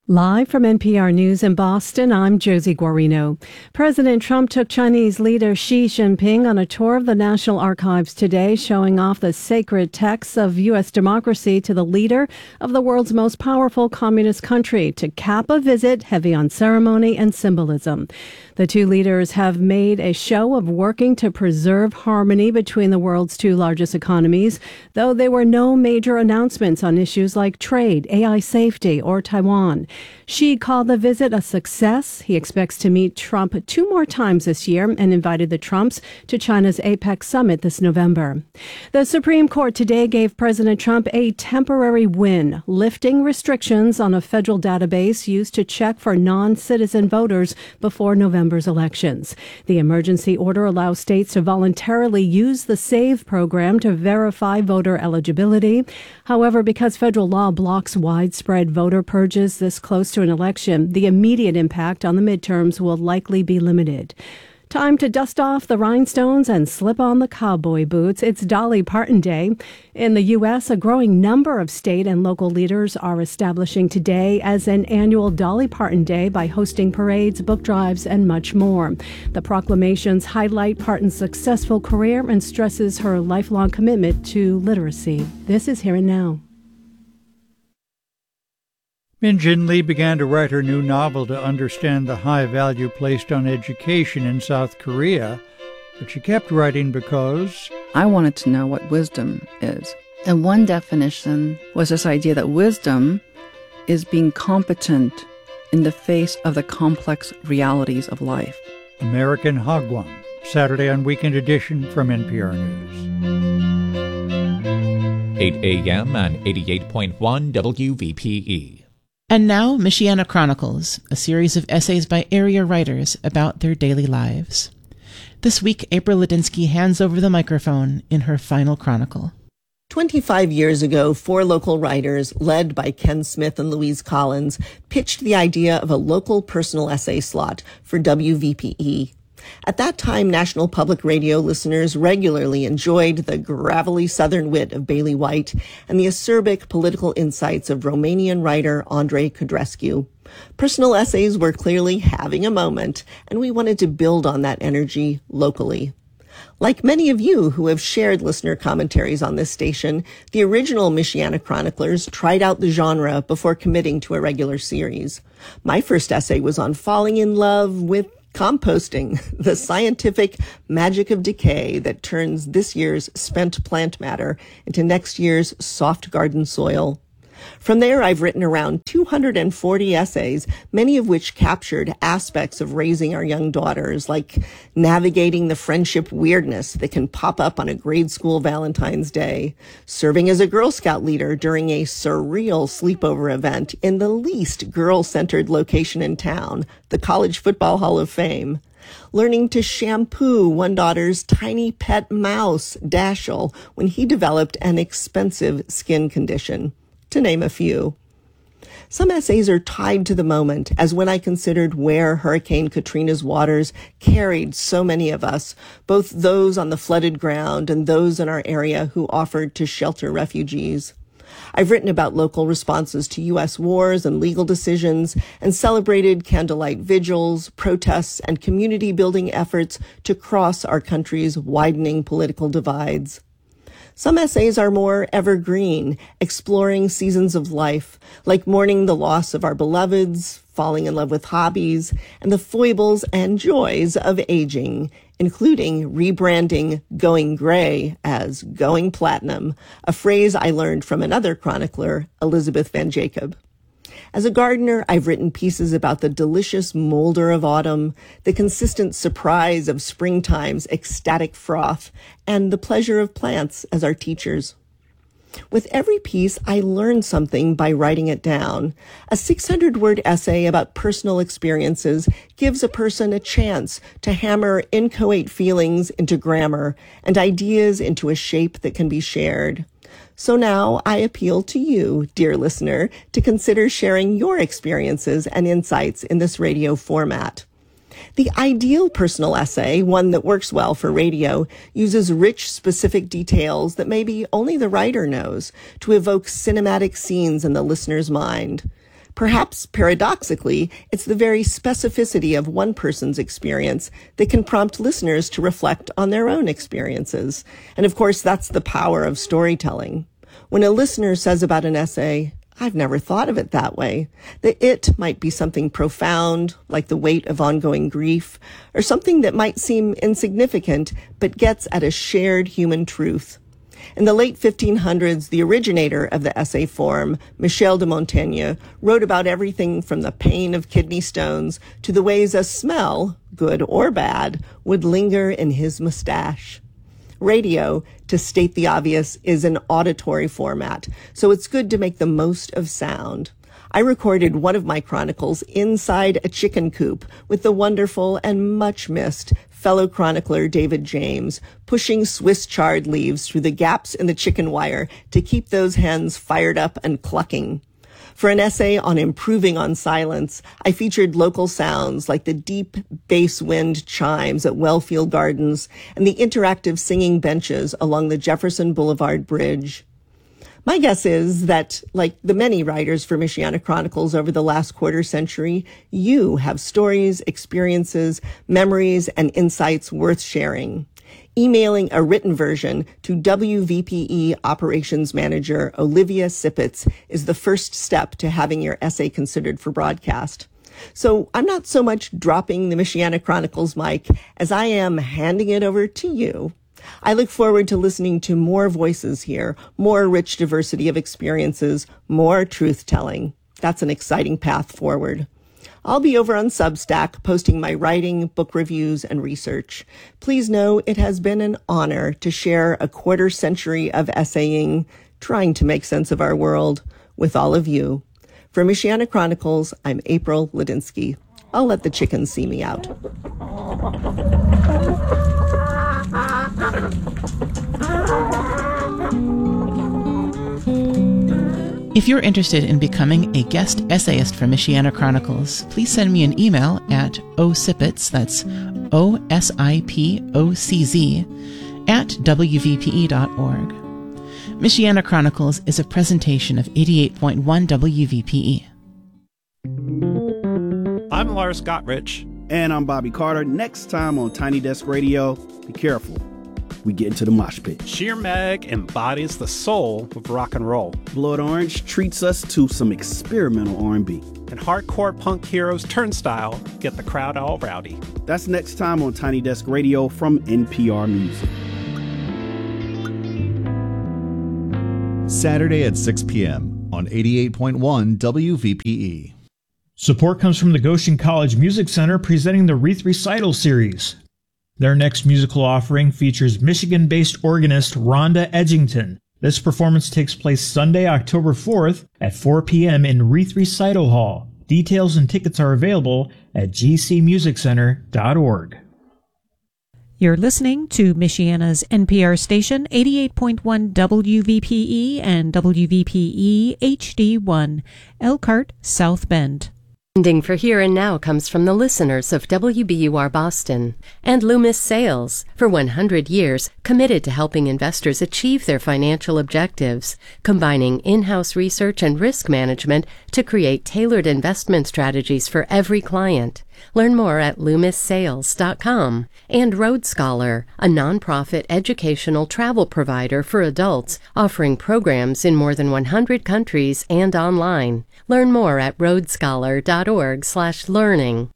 Live from NPR News in Boston, I'm Josie Guarino. President Trump took Chinese leader Xi Jinping on a tour of the National Archives today, showing off the sacred texts of U.S. democracy to the leader of the world's most powerful communist country to cap a visit heavy on ceremony and symbolism. The two leaders have made a show of working to preserve harmony between the world's two largest economies, though there were no major announcements on issues like trade, AI safety, or Taiwan. Xi called the visit a success. He expects to meet Trump 2 more times this year and invited the Trumps to China's APEC summit this November. The Supreme Court today gave President Trump a temporary win, lifting restrictions on a federal database used to check for non-citizen voters before November's elections. The emergency order allows states to voluntarily use the SAVE program to verify voter eligibility. However, because federal law blocks widespread voter purges this close to an election, the immediate impact on the midterms will likely be limited. Time to dust off the rhinestones and slip on the cowboy boots. It's Dolly Parton Day. In the U.S., a growing number of state and local leaders are establishing today as an annual Dolly Parton Day by hosting parades, book drives, and much more. The proclamations highlight Parton's successful career and stresses her lifelong commitment to literacy. This is Here and Now. Min Jin Lee began to write her new novel to understand the high value placed on education in South Korea, but she kept writing because I wanted to know what wisdom is. And one definition was this idea that wisdom is being competent in the face of the complex realities of life. American Hagwon, Saturday on Weekend Edition from NPR News. 8 a.m. and 88.1 WVPE. And now, Michiana Chronicles, a series of essays by area writers about their daily lives. This week, April Ladinsky hands over the microphone in her final chronicle. 25 years ago, 4 local writers, led by Ken Smith and Louise Collins, pitched the idea of a local personal essay slot for WVPE. At that time, National Public Radio listeners regularly enjoyed the gravelly Southern wit of Bailey White and the acerbic political insights of Romanian writer Andrei Codrescu. Personal essays were clearly having a moment, and we wanted to build on that energy locally. Like many of you who have shared listener commentaries on this station, the original Michiana Chroniclers tried out the genre before committing to a regular series. My first essay was on falling in love with composting, the scientific magic of decay that turns this year's spent plant matter into next year's soft garden soil. From there, I've written around 240 essays, many of which captured aspects of raising our young daughters, like navigating the friendship weirdness that can pop up on a grade school Valentine's Day, serving as a Girl Scout leader during a surreal sleepover event in the least girl-centered location in town, the College Football Hall of Fame, learning to shampoo one daughter's tiny pet mouse, Dashiell, when he developed an expensive skin condition, to name a few. Some essays are tied to the moment, as when I considered where Hurricane Katrina's waters carried so many of us, both those on the flooded ground and those in our area who offered to shelter refugees. I've written about local responses to U.S. wars and legal decisions, and celebrated candlelight vigils, protests, and community-building efforts to cross our country's widening political divides. Some essays are more evergreen, exploring seasons of life, like mourning the loss of our beloveds, falling in love with hobbies, and the foibles and joys of aging, including rebranding going gray as going platinum, a phrase I learned from another chronicler, Elizabeth Van Jacob. As a gardener, I've written pieces about the delicious molder of autumn, the consistent surprise of springtime's ecstatic froth, and the pleasure of plants as our teachers. With every piece, I learn something by writing it down. A 600-word essay about personal experiences gives a person a chance to hammer inchoate feelings into grammar and ideas into a shape that can be shared. So now I appeal to you, dear listener, to consider sharing your experiences and insights in this radio format. The ideal personal essay, one that works well for radio, uses rich, specific details that maybe only the writer knows to evoke cinematic scenes in the listener's mind. Perhaps paradoxically, it's the very specificity of one person's experience that can prompt listeners to reflect on their own experiences. And of course, that's the power of storytelling. When a listener says about an essay, "I've never thought of it that way," the "it" might be something profound, like the weight of ongoing grief, or something that might seem insignificant, but gets at a shared human truth. In the late 1500s, the originator of the essay form, Michel de Montaigne, wrote about everything from the pain of kidney stones to the ways a smell, good or bad, would linger in his mustache. Radio, to state the obvious, is an auditory format, so it's good to make the most of sound. I recorded one of my chronicles inside a chicken coop with the wonderful and much missed fellow chronicler David James, pushing Swiss chard leaves through the gaps in the chicken wire to keep those hens fired up and clucking. For an essay on improving on silence, I featured local sounds like the deep bass wind chimes at Wellfield Gardens and the interactive singing benches along the Jefferson Boulevard Bridge. My guess is that, like the many writers for Michiana Chronicles over the last quarter century, you have stories, experiences, memories, and insights worth sharing. Emailing a written version to WVPE Operations Manager Olivia Sipitz is the first step to having your essay considered for broadcast. So I'm not so much dropping the Michiana Chronicles mic as I am handing it over to you. I look forward to listening to more voices here, more rich diversity of experiences, more truth-telling. That's an exciting path forward. I'll be over on Substack posting my writing, book reviews, and research. Please know it has been an honor to share a quarter century of essaying, trying to make sense of our world, with all of you. For Michiana Chronicles, I'm April Ladinsky. I'll let the chickens see me out. If you're interested in becoming a guest essayist for Michiana Chronicles, please send me an email at osipitz, that's OSIPOCZ, at WVPE.org. Michiana Chronicles is a presentation of 88.1 WVPE. I'm Lars Gottrich. And I'm Bobby Carter. Next time on Tiny Desk Radio, be careful. We get into the mosh pit. Sheer Meg embodies the soul of rock and roll. Blood Orange treats us to some experimental R&B. And hardcore punk heroes Turnstile get the crowd all rowdy. That's next time on Tiny Desk Radio from NPR Music. Saturday at 6 p.m. on 88.1 WVPE. Support comes from the Goshen College Music Center presenting the Wreath Recital Series. Their next musical offering features Michigan-based organist Rhonda Edgington. This performance takes place Sunday, October 4th at 4 p.m. in Wreath Recital Hall. Details and tickets are available at gcmusiccenter.org. You're listening to Michiana's NPR station, 88.1 WVPE and WVPE HD1, Elkhart, South Bend. Funding for Here and Now comes from the listeners of WBUR Boston and Loomis Sales, for 100 years committed to helping investors achieve their financial objectives, combining in-house research and risk management to create tailored investment strategies for every client. Learn more at LoomisSales.com. And Road Scholar, a nonprofit educational travel provider for adults, offering programs in more than 100 countries and online. Learn more at roadscholar.org/learning.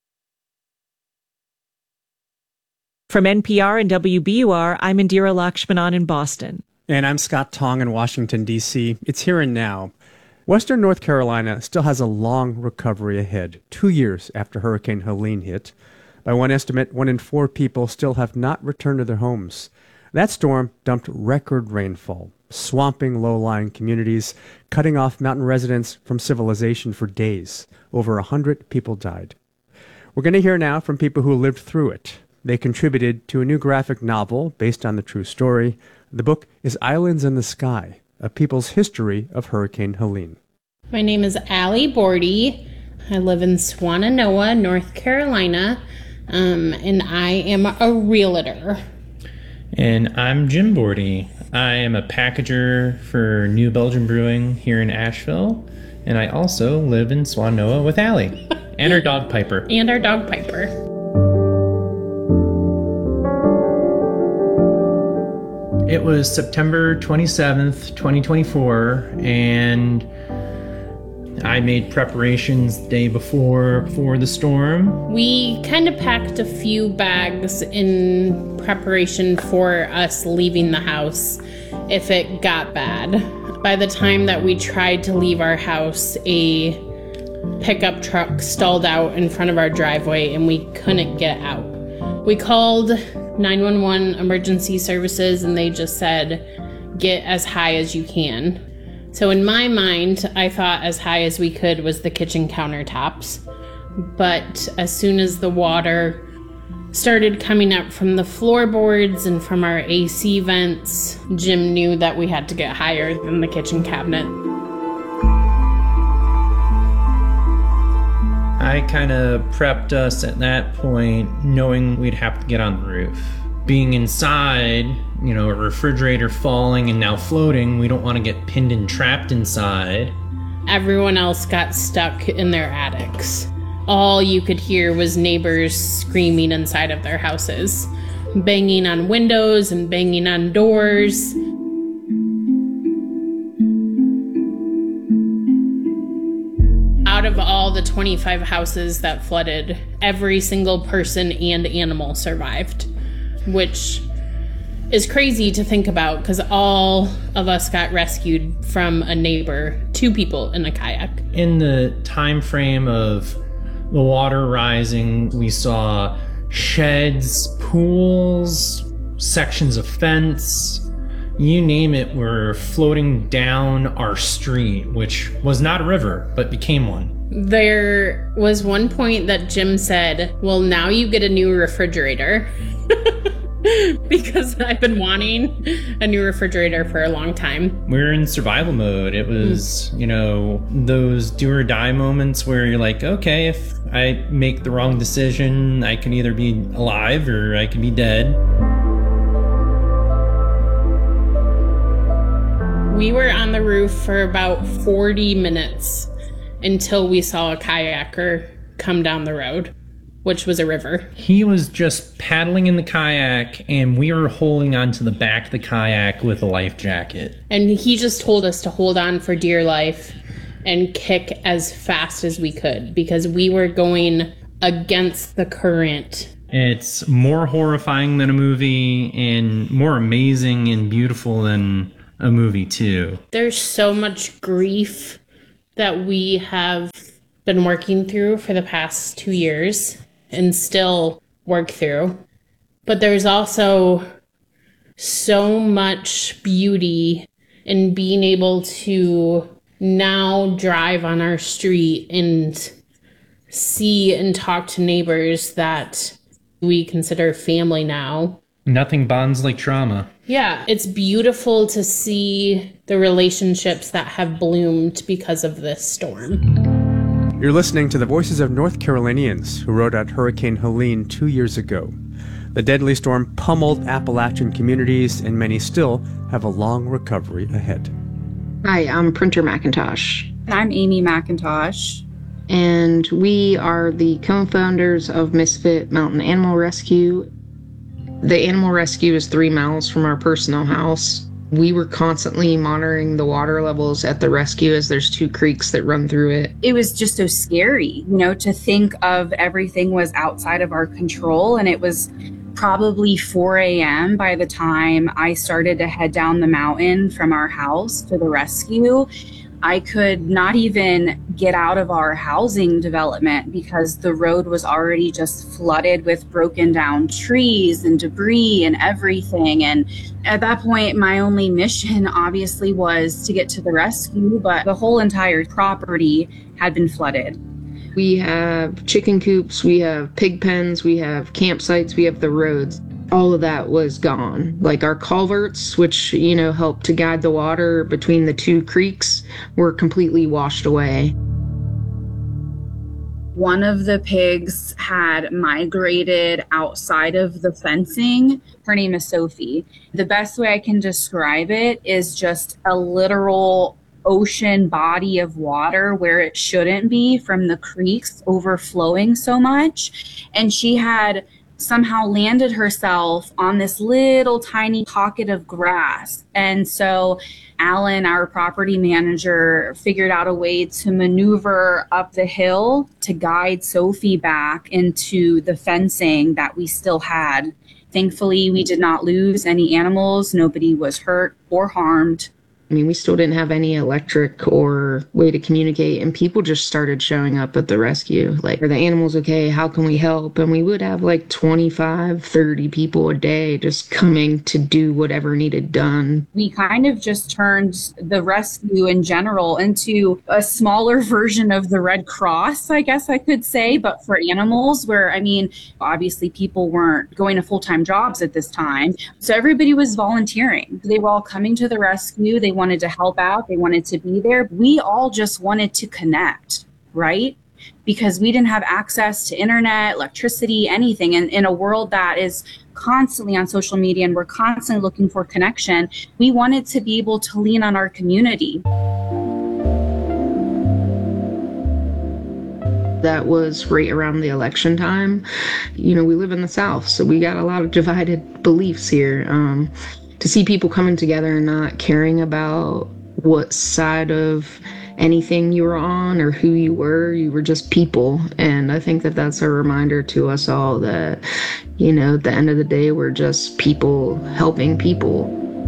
From NPR and WBUR, I'm Indira Lakshmanan in Boston. And I'm Scott Tong in Washington, D.C. It's Here and Now. Western North Carolina still has a long recovery ahead, 2 years after Hurricane Helene hit. By one estimate, 1 in 4 people still have not returned to their homes. That storm dumped record rainfall, swamping low-lying communities, cutting off mountain residents from civilization for days. Over 100 people died. We're going to hear now from people who lived through it. They contributed to a new graphic novel based on the true story. The book is Islands in the Sky, a people's history of Hurricane Helene. My name is Allie Bordy. I live in Swannanoa, North Carolina, and I am a realtor. And I'm Jim Bordy. I am a packager for New Belgium Brewing here in Asheville, And I also live in Swanoa with Allie. And our dog Piper. And our dog Piper. It was September 27th, 2024, and I made preparations the day before for the storm. We kind of packed a few bags in preparation for us leaving the house if it got bad. By the time that we tried to leave our house, a pickup truck stalled out in front of our driveway and we couldn't get out. We called 911 emergency services and they just said, get as high as you can. So in my mind, I thought as high as we could was the kitchen countertops. But as soon as the water started coming up from the floorboards and from our AC vents, Jim knew that we had to get higher than the kitchen cabinet. I kind of prepped us at that point, knowing we'd have to get on the roof. Being inside, a refrigerator falling and now floating, we don't want to get pinned and trapped inside. Everyone else got stuck in their attics. All you could hear was neighbors screaming inside of their houses, banging on windows and banging on doors. Out of all the 25 houses that flooded, every single person and animal survived, which is crazy to think about because all of us got rescued from a neighbor, 2 people in a kayak. In the time frame of the water rising, we saw sheds, pools, sections of fence, you name it, were floating down our street, which was not a river, but became one. There was one point that Jim said, well, now you get a new refrigerator. Because I've been wanting a new refrigerator for a long time. We're in survival mode. It was, those do or die moments where you're like, okay, if I make the wrong decision, I can either be alive or I can be dead. We were on the roof for about 40 minutes until we saw a kayaker come down the road, which was a river. He was just paddling in the kayak, and we were holding onto the back of the kayak with a life jacket. And he just told us to hold on for dear life and kick as fast as we could because we were going against the current. It's more horrifying than a movie and more amazing and beautiful than a movie, too. There's so much grief that we have been working through for the past 2 years and still work through. But there's also so much beauty in being able to now drive on our street and see and talk to neighbors that we consider family now. Nothing bonds like trauma. Yeah, it's beautiful to see the relationships that have bloomed because of this storm. You're listening to the voices of North Carolinians who rode out Hurricane Helene 2 years ago. The deadly storm pummeled Appalachian communities, and many still have a long recovery ahead. Hi, I'm Printer McIntosh. I'm Amy McIntosh. And we are the co-founders of Misfit Mountain Animal Rescue. The animal rescue is 3 miles from our personal house. We were constantly monitoring the water levels at the rescue as there's 2 creeks that run through it. It was just so scary, to think of everything was outside of our control. And it was probably 4 a.m. by the time I started to head down the mountain from our house to the rescue. I could not even get out of our housing development because the road was already just flooded with broken down trees and debris and everything. And at that point, my only mission obviously was to get to the rescue, but the whole entire property had been flooded. We have chicken coops, we have pig pens, we have campsites, we have the roads. All of that was gone. Like our culverts, which, helped to guide the water between the 2 creeks, were completely washed away. One of the pigs had migrated outside of the fencing. Her name is Sophie. The best way I can describe it is just a literal ocean body of water where it shouldn't be from the creeks overflowing so much. And she had somehow landed herself on this little tiny pocket of grass. And so Alan, our property manager, figured out a way to maneuver up the hill to guide Sophie back into the fencing that we still had. Thankfully, we did not lose any animals. Nobody was hurt or harmed. I mean, we still didn't have any electric or way to communicate, and people just started showing up at the rescue. Like, are the animals okay? How can we help? And we would have like 25, 30 people a day just coming to do whatever needed done. We kind of just turned the rescue in general into a smaller version of the Red Cross, I guess I could say, but for animals, where, I mean, obviously people weren't going to full-time jobs at this time. So everybody was volunteering. They were all coming to the rescue. They wanted to help out. They wanted to be there. We all just wanted to connect, right? Because we didn't have access to internet, electricity, anything. And in a world that is constantly on social media and we're constantly looking for connection, we wanted to be able to lean on our community. That was right around the election time. You know, we live in the South, so we got a lot of divided beliefs here. To see people coming together and not caring about what side of anything you were on or who you were just people. And I think that that's a reminder to us all that, you know, at the end of the day, we're just people helping people.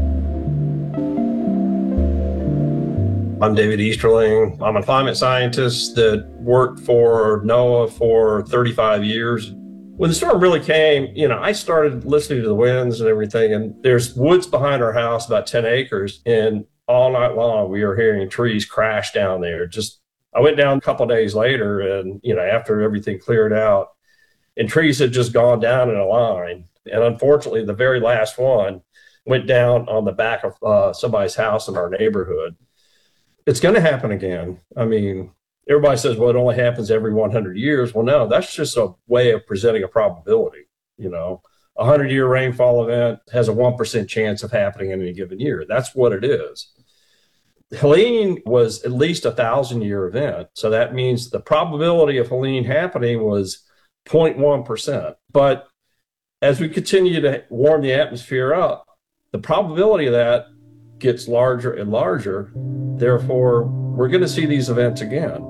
I'm David Easterling. I'm a climate scientist that worked for NOAA for 35 years. When the storm really came, you know, I started listening to the winds and everything, and there's woods behind our house, about 10 acres, and all night long we were hearing trees crash down there. I went down a couple of days later, and, you know, after everything cleared out, and trees had just gone down in a line. And unfortunately, the very last one went down on the back of somebody's house in our neighborhood. It's going to happen again. I mean, everybody says, well, it only happens every 100 years. Well, no, that's just a way of presenting a probability. You know, a 100-year rainfall event has a 1% chance of happening in any given year. That's what it is. Helene was at least a 1,000-year event. So that means the probability of Helene happening was 0.1%. But as we continue to warm the atmosphere up, the probability of that gets larger and larger. Therefore, we're going to see these events again.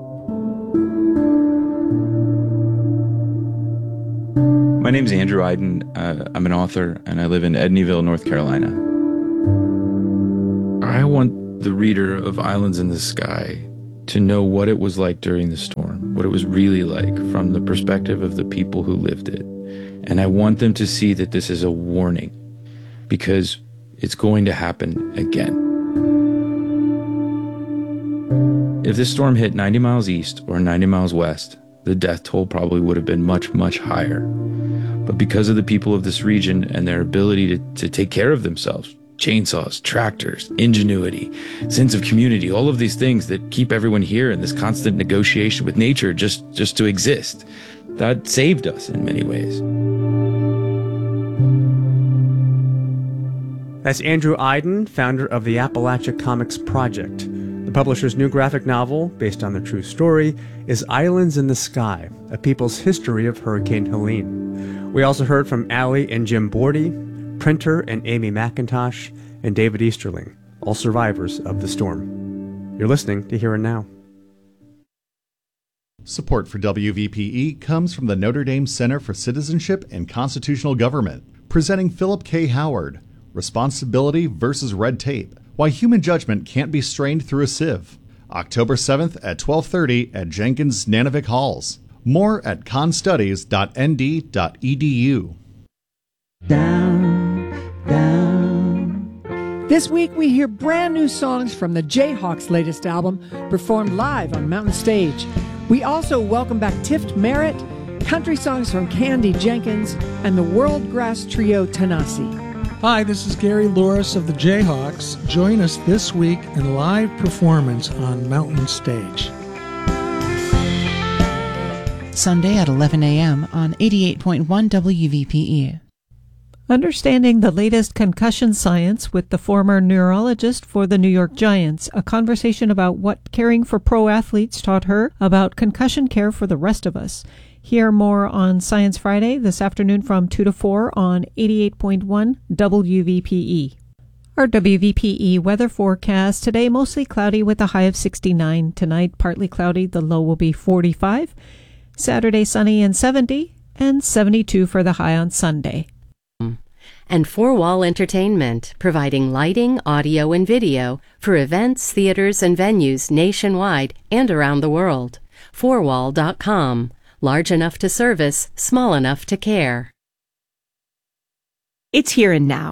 My name's Andrew Iden. I'm an author, and I live in Edneyville, North Carolina. I want the reader of Islands in the Sky to know what it was like during the storm, what it was really like from the perspective of the people who lived it. And I want them to see that this is a warning, because it's going to happen again. If this storm hit 90 miles east or 90 miles west, the death toll probably would have been much, much higher. But because of the people of this region and their ability to take care of themselves, chainsaws, tractors, ingenuity, sense of community, all of these things that keep everyone here in this constant negotiation with nature just to exist, that saved us in many ways. That's Andrew Iden, founder of the Appalachia Comics Project. The publisher's new graphic novel, based on the true story, is Islands in the Sky, a people's history of Hurricane Helene. We also heard from Allie and Jim Bordy, Printer and Amy McIntosh, and David Easterling, all survivors of the storm. You're listening to Here and Now. Support for WVPE comes from the Notre Dame Center for Citizenship and Constitutional Government, presenting Philip K. Howard, Responsibility versus Red Tape, Why Human Judgment Can't Be Strained Through a Sieve. October 7th at 12:30 at Jenkins Nanovic Halls. More at constudies.nd.edu. Down. This week we hear brand new songs from the Jayhawks' latest album, performed live on Mountain Stage. We also welcome back Tift Merritt, country songs from Candy Jenkins, and the World Grass Trio Tanasi. Hi, this is Gary Louris of the Jayhawks. Join us this week in live performance on Mountain Stage. Sunday at 11 a.m. on 88.1 WVPE. Understanding the latest concussion science with the former neurologist for the New York Giants, a conversation about what caring for pro athletes taught her about concussion care for the rest of us. Hear more on Science Friday this afternoon from 2 to 4 on 88.1 WVPE. Our WVPE weather forecast today, mostly cloudy with a high of 69. Tonight, partly cloudy, the low will be 45. Saturday, sunny and 70, and 72 for the high on Sunday. And Four Wall Entertainment, providing lighting, audio, and video for events, theaters, and venues nationwide and around the world. Fourwall.com. Large enough to service, small enough to care. It's here and now.